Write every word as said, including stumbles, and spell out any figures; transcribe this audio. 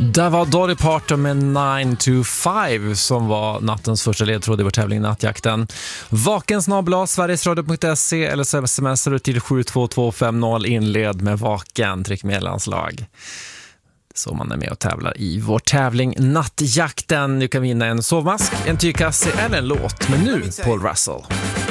Det var Dolly Parton med nine to five som var nattens första ledtråd i vår tävling Nattjakten. Vaken snabel-a sverigesradio punkt se eller så smsar du till sju två två fem noll, inled med Vaken, tryck mellanslag. Så man är med och tävlar i vår tävling Nattjakten. Du kan vinna en sovmask, en tygkasse eller en låt. Men nu Paul Russell.